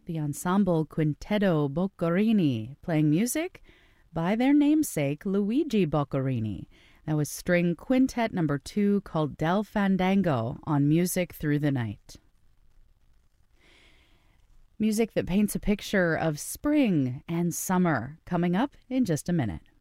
the ensemble Quintetto Boccherini, playing music by their namesake Luigi Boccherini. That was String Quintet number 2 called Del Fandango on Music Through the Night. Music that paints a picture of spring and summer coming up in just a minute.